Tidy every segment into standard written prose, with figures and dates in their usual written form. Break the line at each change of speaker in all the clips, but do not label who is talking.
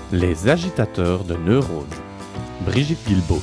Les agitateurs de neurones. Brigitte Guilbeault.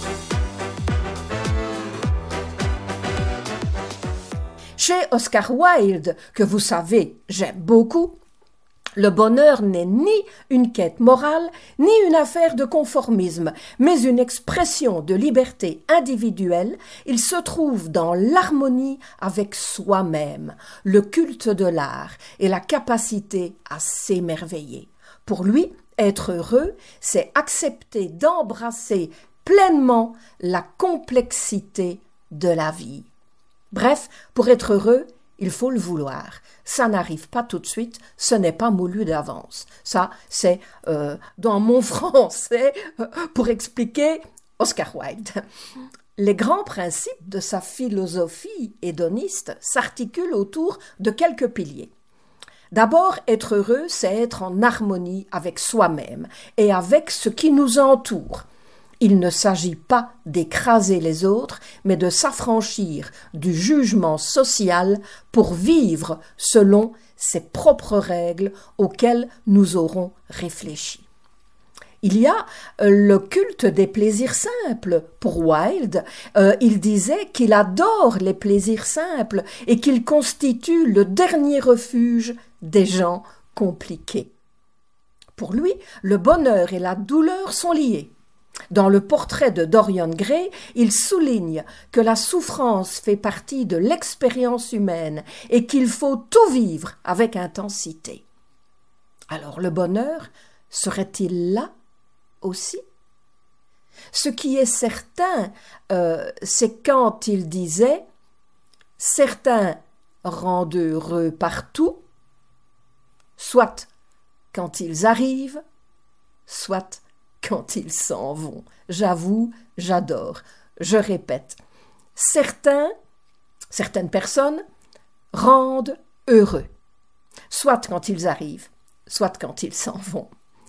Chez Oscar Wilde, que vous savez, j'aime beaucoup, le bonheur n'est ni une quête morale, ni une affaire de conformisme, mais une expression de liberté individuelle. Il se trouve dans l'harmonie avec soi-même, le culte de l'art et la capacité à s'émerveiller. Pour lui, être heureux, c'est accepter d'embrasser pleinement la complexité de la vie. Bref, pour être heureux, il faut le vouloir. Ça n'arrive pas tout de suite, ce n'est pas moulu d'avance. Ça, c'est dans mon français pour expliquer Oscar Wilde. Les grands principes de sa philosophie hédoniste s'articulent autour de quelques piliers. D'abord, être heureux, c'est être en harmonie avec soi-même et avec ce qui nous entoure. Il ne s'agit pas d'écraser les autres, mais de s'affranchir du jugement social pour vivre selon ses propres règles auxquelles nous aurons réfléchi. Il y a le culte des plaisirs simples. Pour Wilde, il disait qu'il adore les plaisirs simples et qu'ils constituent le dernier refuge des gens compliqués. Pour lui, le bonheur et la douleur sont liés. Dans le portrait de Dorian Gray, il souligne que la souffrance fait partie de l'expérience humaine et qu'il faut tout vivre avec intensité. Alors le bonheur serait-il là aussi? Ce qui est certain, c'est quand il disait « Certains rendent heureux partout », soit quand ils arrivent, soit quand ils s'en vont. J'avoue, j'adore. Je répète, certaines personnes rendent heureux, soit quand ils arrivent, soit quand ils s'en vont.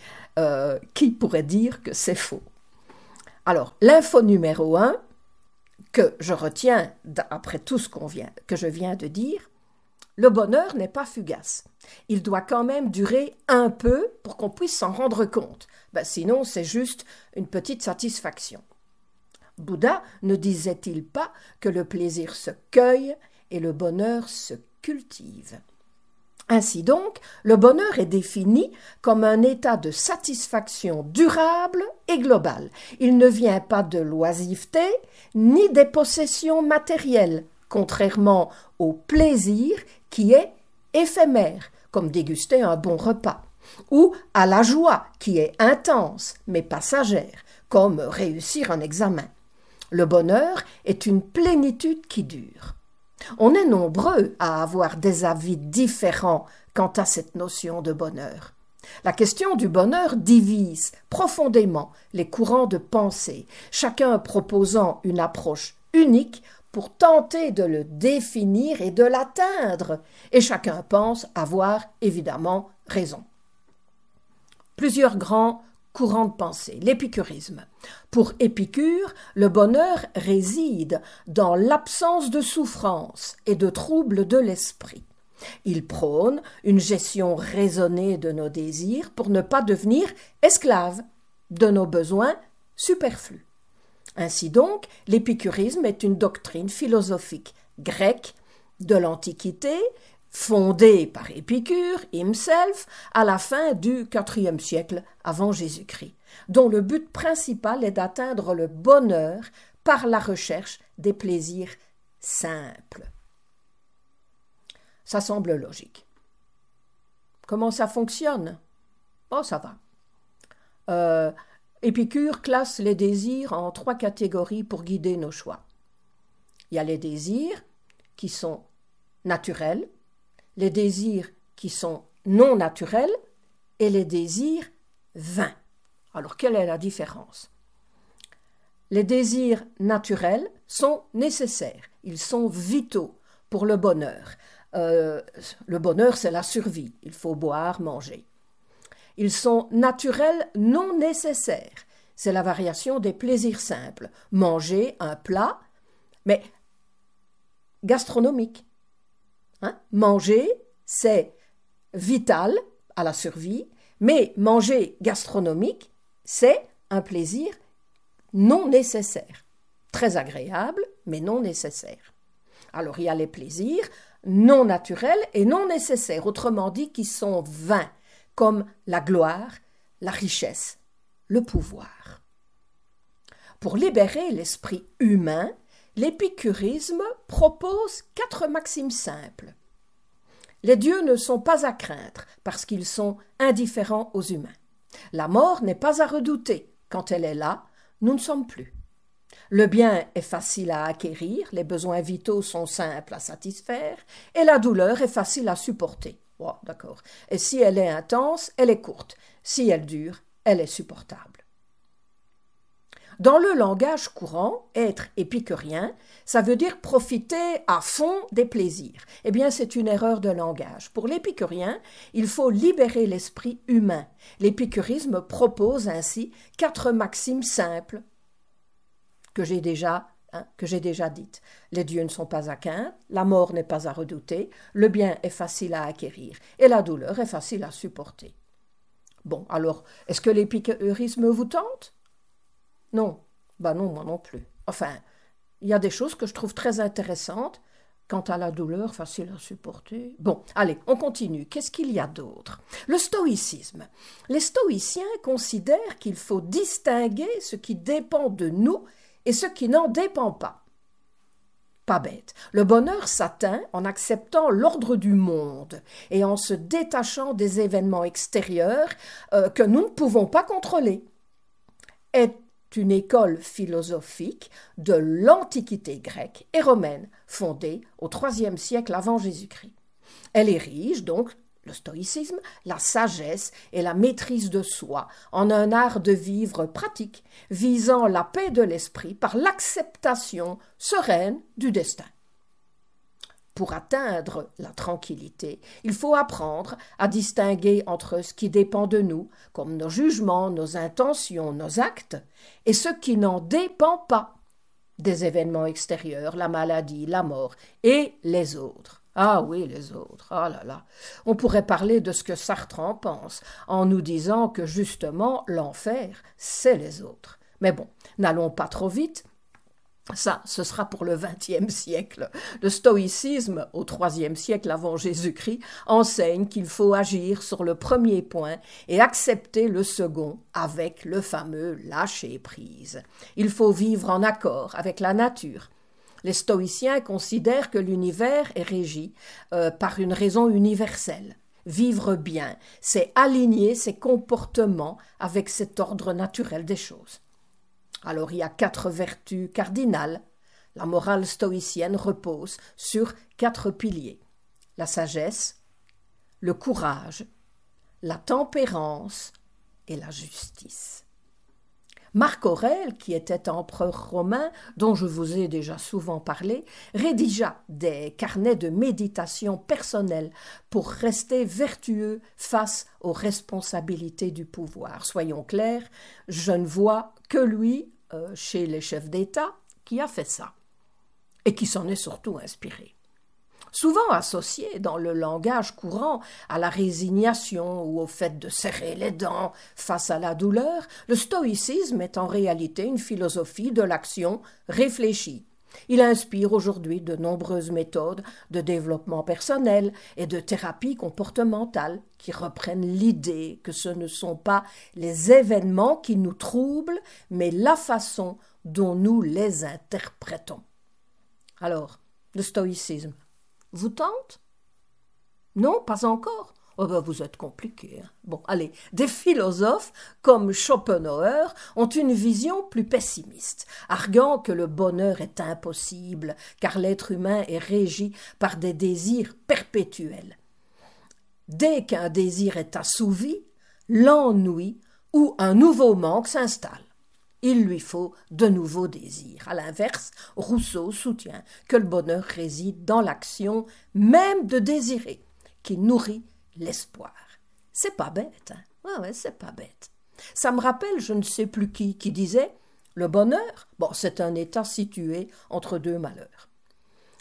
Qui pourrait dire que c'est faux? Alors, l'info numéro 1, que je retiens après tout ce que je viens de dire, le bonheur n'est pas fugace. Il doit quand même durer un peu pour qu'on puisse s'en rendre compte. Sinon, c'est juste une petite satisfaction. Bouddha ne disait-il pas que le plaisir se cueille et le bonheur se cultive? Ainsi donc, le bonheur est défini comme un état de satisfaction durable et globale. Il ne vient pas de l'oisiveté ni des possessions matérielles, contrairement au plaisir qui est éphémère, comme déguster un bon repas, ou à la joie qui est intense mais passagère, comme réussir un examen. Le bonheur est une plénitude qui dure. On est nombreux à avoir des avis différents quant à cette notion de bonheur. La question du bonheur divise profondément les courants de pensée, chacun proposant une approche unique pour tenter de le définir et de l'atteindre, et chacun pense avoir évidemment raison. Plusieurs grands courants de pensée. L'épicurisme. Pour Épicure, le bonheur réside dans l'absence de souffrance et de troubles de l'esprit. Il prône une gestion raisonnée de nos désirs pour ne pas devenir esclaves de nos besoins superflus. Ainsi donc, l'épicurisme est une doctrine philosophique grecque de l'Antiquité, fondée par Épicure himself à la fin du IVe siècle avant Jésus-Christ, dont le but principal est d'atteindre le bonheur par la recherche des plaisirs simples. Ça semble logique. Comment ça fonctionne? Oh, ça va. Épicure classe les désirs en 3 catégories pour guider nos choix. Il y a les désirs qui sont naturels, les désirs qui sont non naturels et les désirs vains. Alors, quelle est la différence? Les désirs naturels sont nécessaires, ils sont vitaux pour le bonheur. Le bonheur, c'est la survie, il faut boire, manger. Ils sont naturels non nécessaires, c'est la variation des plaisirs simples. Manger un plat, mais gastronomique. Manger, c'est vital à la survie, Mais manger gastronomique, c'est un plaisir non nécessaire. Très agréable, mais non nécessaire. Alors il y a les plaisirs non naturels et non nécessaires, autrement dit qui sont vains, comme la gloire, la richesse, le pouvoir. Pour libérer l'esprit humain, l'épicurisme propose 4 maximes simples. Les dieux ne sont pas à craindre parce qu'ils sont indifférents aux humains. La mort n'est pas à redouter. Quand elle est là, nous ne sommes plus. Le bien est facile à acquérir, les besoins vitaux sont simples à satisfaire, et la douleur est facile à supporter. Oh, d'accord. Et si elle est intense, elle est courte. Si elle dure, elle est supportable. Dans le langage courant, être épicurien, ça veut dire profiter à fond des plaisirs. Eh bien, c'est une erreur de langage. Pour l'épicurien, il faut libérer l'esprit humain. L'épicurisme propose ainsi 4 maximes simples que j'ai déjà dites. Les dieux ne sont pas à craindre, la mort n'est pas à redouter, le bien est facile à acquérir et la douleur est facile à supporter. Bon, alors, est-ce que l'épicurisme vous tente ? Non, non, moi non plus. Enfin, il y a des choses que je trouve très intéressantes quant à la douleur facile à supporter. Bon, allez, on continue. Qu'est-ce qu'il y a d'autre ? Le stoïcisme. Les stoïciens considèrent qu'il faut distinguer ce qui dépend de nous et ce qui n'en dépend pas. Pas bête. Le bonheur s'atteint en acceptant l'ordre du monde et en se détachant des événements extérieurs que nous ne pouvons pas contrôler. Est une école philosophique de l'Antiquité grecque et romaine, fondée au IIIe siècle avant Jésus-Christ. Elle érige donc le stoïcisme, la sagesse et la maîtrise de soi en un art de vivre pratique, visant la paix de l'esprit par l'acceptation sereine du destin. Pour atteindre la tranquillité, il faut apprendre à distinguer entre ce qui dépend de nous, comme nos jugements, nos intentions, nos actes, et ce qui n'en dépend pas, des événements extérieurs, la maladie, la mort, et les autres. Ah oui, les autres, ah là là. On pourrait parler de ce que Sartre en pense, en nous disant que justement, l'enfer, c'est les autres. Mais bon, n'allons pas trop vite. Ça, ce sera pour le XXe siècle. Le stoïcisme, au IIIe siècle avant Jésus-Christ, enseigne qu'il faut agir sur le premier point et accepter le second avec le fameux lâcher-prise. Il faut vivre en accord avec la nature. Les stoïciens considèrent que l'univers est régi par une raison universelle. Vivre bien, c'est aligner ses comportements avec cet ordre naturel des choses. Alors il y a 4 vertus cardinales. La morale stoïcienne repose sur 4 piliers. La sagesse, le courage, la tempérance et la justice. Marc Aurèle, qui était empereur romain, dont je vous ai déjà souvent parlé, rédigea des carnets de méditation personnelle pour rester vertueux face aux responsabilités du pouvoir. Soyons clairs, je ne vois que lui, chez les chefs d'État, qui a fait ça, et qui s'en est surtout inspiré. Souvent associé dans le langage courant à la résignation ou au fait de serrer les dents face à la douleur, le stoïcisme est en réalité une philosophie de l'action réfléchie. Il inspire aujourd'hui de nombreuses méthodes de développement personnel et de thérapie comportementale qui reprennent l'idée que ce ne sont pas les événements qui nous troublent, mais la façon dont nous les interprétons. Alors, le stoïcisme vous tente ? Non, pas encore. Oh ben vous êtes compliqué. Hein. Bon, allez, des philosophes comme Schopenhauer ont une vision plus pessimiste, arguant que le bonheur est impossible, car l'être humain est régi par des désirs perpétuels. Dès qu'un désir est assouvi, l'ennui ou un nouveau manque s'installe. Il lui faut de nouveaux désirs. À l'inverse, Rousseau soutient que le bonheur réside dans l'action même de désirer, qui nourrit l'espoir. C'est pas bête, hein? Ouais, c'est pas bête. Ça me rappelle, je ne sais plus qui disait « Le bonheur, c'est un état situé entre 2 malheurs. »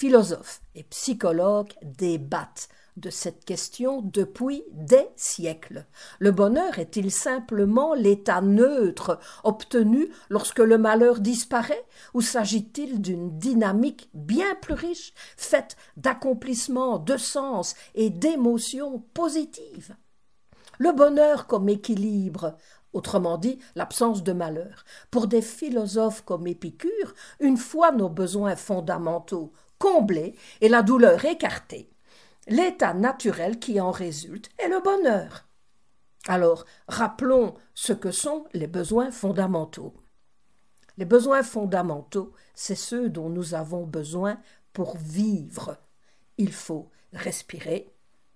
Philosophes et psychologues débattent de cette question depuis des siècles. Le bonheur est-il simplement l'état neutre obtenu lorsque le malheur disparaît, ou s'agit-il d'une dynamique bien plus riche, faite d'accomplissements, de sens et d'émotions positives? Le bonheur comme équilibre, autrement dit l'absence de malheur. Pour des philosophes comme Épicure, une fois nos besoins fondamentaux comblés et la douleur écartée, l'état naturel qui en résulte est le bonheur. Alors, rappelons ce que sont les besoins fondamentaux. Les besoins fondamentaux, c'est ceux dont nous avons besoin pour vivre. Il faut respirer,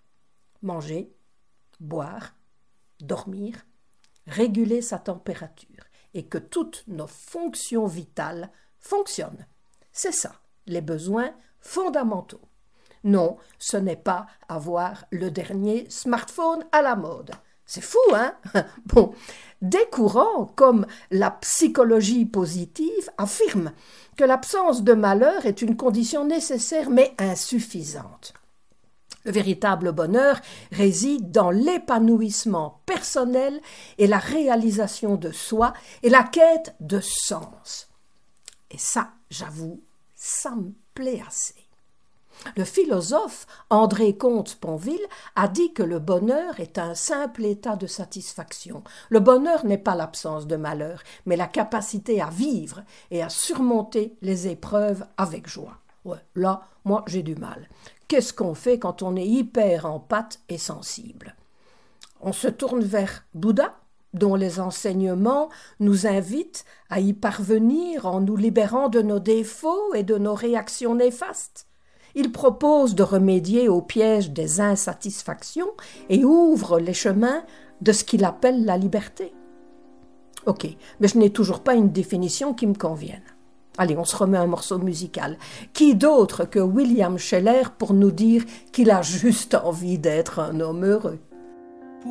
manger, boire, dormir, réguler sa température et que toutes nos fonctions vitales fonctionnent. C'est ça, les besoins fondamentaux. Non, ce n'est pas avoir le dernier smartphone à la mode. C'est fou, hein? Bon, des courants comme la psychologie positive affirment que l'absence de malheur est une condition nécessaire mais insuffisante. Le véritable bonheur réside dans l'épanouissement personnel et la réalisation de soi et la quête de sens. Et ça, j'avoue, ça me plaît assez. Le philosophe André Comte-Sponville a dit que le bonheur est un simple état de satisfaction. Le bonheur n'est pas l'absence de malheur, mais la capacité à vivre et à surmonter les épreuves avec joie. Ouais, là, moi, j'ai du mal. Qu'est-ce qu'on fait quand on est hyper en pâte et sensible? On se tourne vers Bouddha, dont les enseignements nous invitent à y parvenir en nous libérant de nos défauts et de nos réactions néfastes. Il propose de remédier au piège des insatisfactions et ouvre les chemins de ce qu'il appelle la liberté. Ok, mais je n'ai toujours pas une définition qui me convienne. Allez, on se remet un morceau musical. Qui d'autre que William Scheller pour nous dire qu'il a juste envie d'être un homme heureux?